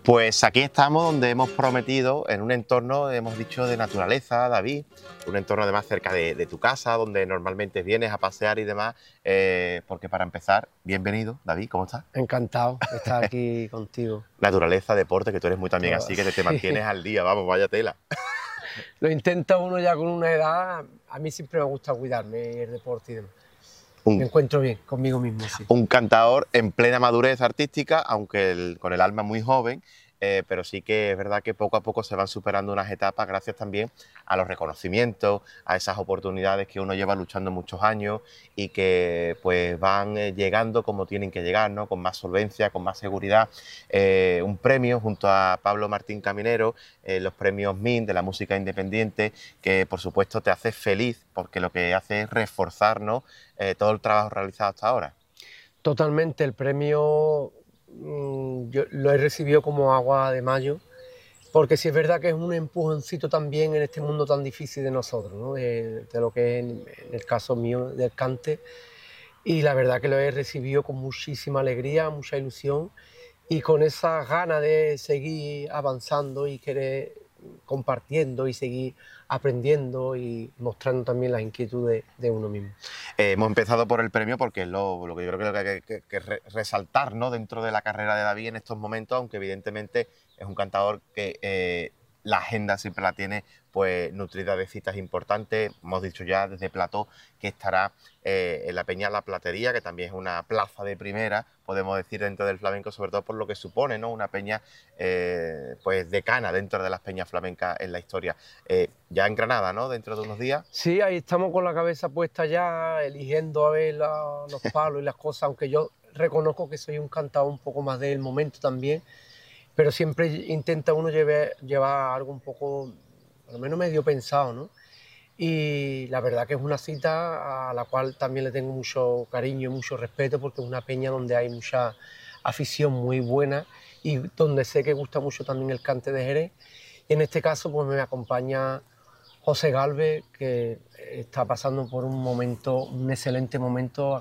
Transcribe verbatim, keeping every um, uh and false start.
Pues aquí estamos donde hemos prometido, en un entorno, hemos dicho, de naturaleza, David, un entorno además cerca de, de tu casa, donde normalmente vienes a pasear y demás, eh, porque para empezar, bienvenido, David, ¿cómo estás? Encantado de estar aquí contigo. Naturaleza, deporte, que tú eres muy también Todo, así, que te, te sí. mantienes al día, vamos, vaya tela. Lo intenta uno ya con una edad. A mí siempre me gusta cuidarme, el deporte y demás. Un, Me encuentro bien conmigo mismo, sí. un cantador en plena madurez artística, aunque el- con el alma muy joven, eh, pero sí que es verdad que poco a poco se van superando unas etapas gracias también a los reconocimientos, a esas oportunidades que uno lleva luchando muchos años y que pues van eh, llegando como tienen que llegar, ¿no? Con más solvencia, con más seguridad. Eh, un premio junto a Pablo Martín Caminero, eh, los premios M I N de la música independiente, que por supuesto te hace feliz porque lo que hace es reforzar, ¿no? eh, todo el trabajo realizado hasta ahora. Totalmente, el premio mmm, yo lo he recibido como agua de mayo, porque sí es verdad que es un empujoncito también en este mundo tan difícil de nosotros, ¿no? de, de lo que es en, en el caso mío del cante, y la verdad que lo he recibido con muchísima alegría, mucha ilusión, y con esa gana de seguir avanzando y querer compartiendo y seguir aprendiendo y mostrando también las inquietudes de uno mismo. Eh, hemos empezado por el premio porque es lo, lo que yo creo que hay que, que, que re, resaltar, ¿no? Dentro de la carrera de David en estos momentos, aunque evidentemente es un cantador que eh, la agenda siempre la tiene pues nutrida de citas importantes. Hemos dicho ya desde Plató que estará eh, en la Peña La Platería, que también es una plaza de primera, podemos decir, dentro del flamenco, sobre todo por lo que supone, ¿no? Una peña eh, pues decana dentro de las peñas flamencas en la historia. Eh, ya en Granada, ¿no? Dentro de unos días. Sí, ahí estamos con la cabeza puesta ya, eligiendo a ver la, los palos y las cosas, aunque yo reconozco que soy un cantador un poco más del momento también, pero siempre intenta uno llevar, llevar algo un poco, por lo menos medio pensado, ¿no? Y la verdad que es una cita a la cual también le tengo mucho cariño y mucho respeto, porque es una peña donde hay mucha afición muy buena y donde sé que gusta mucho también el cante de Jerez. Y en este caso pues me acompaña José Galvez, que está pasando por un momento, un excelente momento